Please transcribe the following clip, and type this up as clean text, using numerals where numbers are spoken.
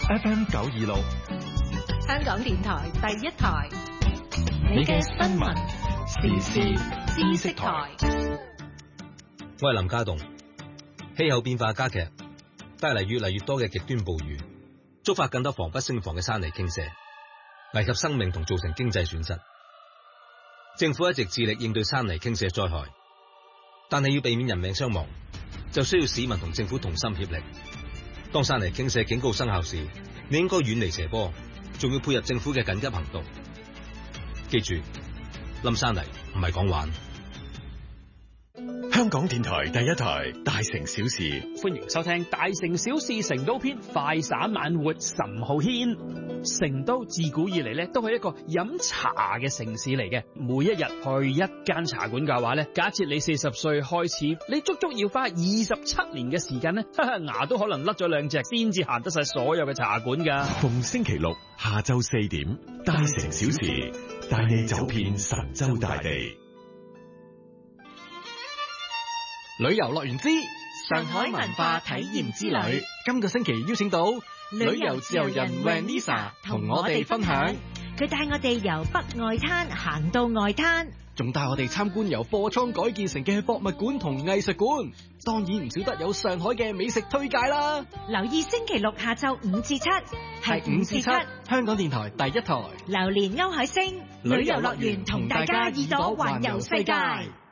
FM 926， 香港電台第一台，你嘅新聞時事知識台。 我係林家棟。氣候變化加劇，帶嚟越嚟越多嘅極端暴雨，觸發更多防不勝防嘅山泥傾瀉，危及生命同造成經濟損失。政府一直致力應對山泥傾瀉災害，但係要避免人命傷亡，就需要市民同政府同心協力。當山泥傾瀉警告生效時，你應該遠離斜坡，仲要配合政府嘅緊急行動。記住，冧山泥唔係講玩。 香港電台第一台大城小事， 歡迎收聽大城小事成都篇，快散慢活岑浩軒。成都自古以嚟咧都係一個飲茶嘅城市嚟嘅，每一日去一間茶館嘅話咧，假設你40歲開始，你足足要花27年嘅時間咧，牙都可能甩咗2隻先至行得晒所有嘅茶館噶。 逢星期六下晝4點，大城小事帶你走遍神州大地。 旅遊樂園之上海文化體驗之旅， 今個星期邀請到旅遊自由人 Vanessa 同我哋分享。 佢帶我哋由北外灘行到外灘， 仲帶我哋參觀由貨倉改建成嘅博物館同藝術館，當然唔少得有上海嘅美食推介啦。 留意星期六下晝5至7，係5至7， 香港電台第一台。 榴蓮歐海星旅遊樂園同大家耳朵環遊世界。